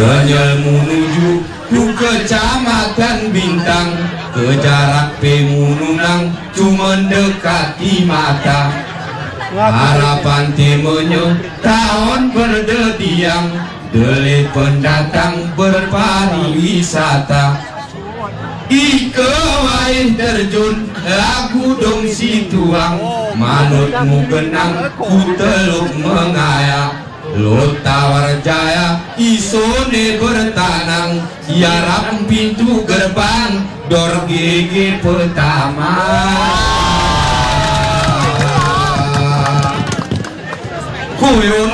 renyel menuju ke kecamatan Bintang, ke jarak pemununang cuma dekati mata. Harapan temennya tahun berdetiang, delik pendatang berpariwisata. Ike wae terjun lagu dong si tuang, manutmu genang ku teluk mengayak. Lot tawar jaya isone bertanang, siarap pintu gerbang dor gigi pertama. Kuyun